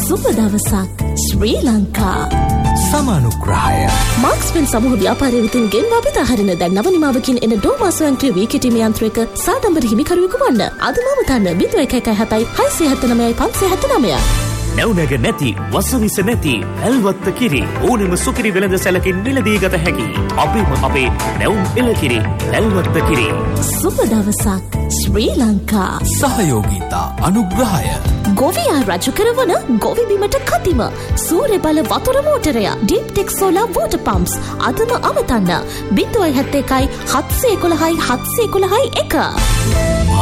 සුබ දවසක් ශ්‍රී ලංකා. සමානුග්‍රහය. මාක්ස්වෙල් සමූහ ව්‍යාපාරය වෙතින් ගෙන්වා බෙදා හරින දැන් නව නිමාවකින් එන ඩෝමා ස්වයංක්‍රීය වීකිටීම් යන්ත්‍රයක සාඩම්බර හිමිකරුවෙකු වන්න. අදම තන්න 0117 679 579. නැවුනග නැති වසවිස නැති ඇල්වත්ත කිරි ඕනෙම සුකිරි වෙළඳ සැලකින් මිලදී ගත හැකි අපේම අපේ නැවුම් එළකිරි ඇල්වත්ත කිරි. සුබ දවසක් ශ්‍රී ලංකා. සහයෝගීතා අනුග්‍රහය. ගොවියා රජු කරවන ගොවි බිමට කතිම සූර්ය බල වතුර මෝටරය ඩීප්ටෙක් සෝලාර් වෝටර් පම්ප්ස් අදම අමතන්න 071 711 711 1.